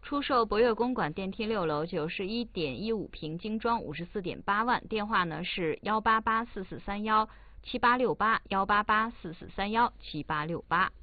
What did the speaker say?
出售博悦公馆电梯6楼91.15平精装54.8万，电话呢是18844317868，18844317868。